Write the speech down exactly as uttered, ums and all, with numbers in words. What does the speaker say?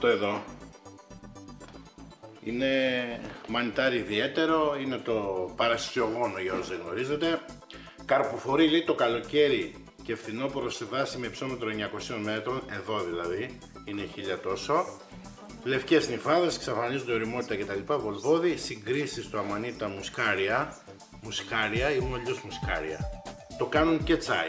Αυτό εδώ είναι μανιτάρι ιδιαίτερο, είναι το παρασιτιογόνο για όσους δεν γνωρίζετε. Καρποφορεί λέει το καλοκαίρι και φθινόπωρο σε βάση με υψόμετρο εννιακόσια μέτρων, εδώ δηλαδή, είναι χίλια τόσο. Λευκές νυφάδες, εξαφανίζονται ωριμότητα κτλ. Βολβόδι, συγκρίσεις στο αμανίτα μουσκάρια, μουσκάρια ή μόλις μουσκάρια. Το κάνουν και τσάι.